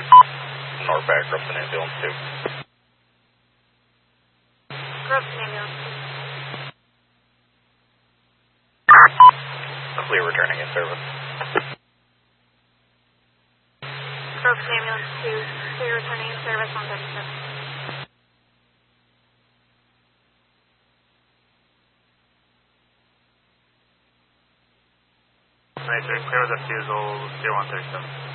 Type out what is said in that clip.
Northbound, Grubson Ambulance 2. Grubson Ambulance 2. Clear returning in service. Grubson Ambulance 2, clear returning in service on 37. Major, clear with the refusal 0137.